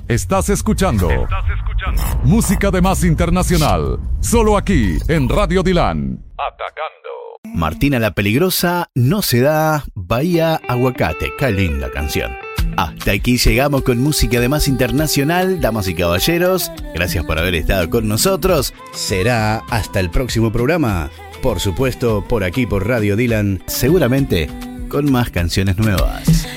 Estás escuchando música de más internacional, solo aquí en Radio Dilan. Atacando. Martina la Peligrosa, No se da, Bahía Aguacate. Qué linda canción. Hasta aquí llegamos con música de más internacional, damas y caballeros. Gracias por haber estado con nosotros. Será hasta el próximo programa. Por supuesto, por aquí por Radio Dilan, seguramente con más canciones nuevas.